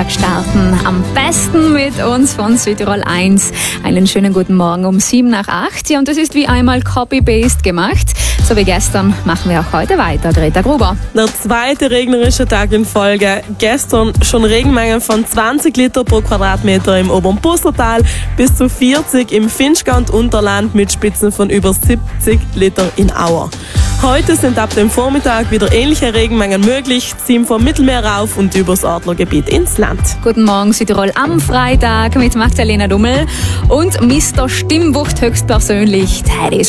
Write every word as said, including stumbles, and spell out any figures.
Freitag starten. Am besten mit uns von Südtirol eins. Einen schönen guten Morgen um sieben nach acht. Ja, und das ist wie einmal Copy-Paste gemacht. So wie gestern machen wir auch heute weiter. Greta Gruber. Der zweite regnerische Tag in Folge. Gestern schon Regenmengen von zwanzig Liter pro Quadratmeter im oberen Pustertal bis zu vierzig im Finchgau und Unterland mit Spitzen von über siebzig Liter in Auer. Heute sind ab dem Vormittag wieder ähnliche Regenmengen möglich, ziehen vom Mittelmeer rauf und übers Adlergebiet ins Land. Guten Morgen Südtirol am Freitag mit Magdalena Dummel und Mister Stimmwucht höchstpersönlich Teddy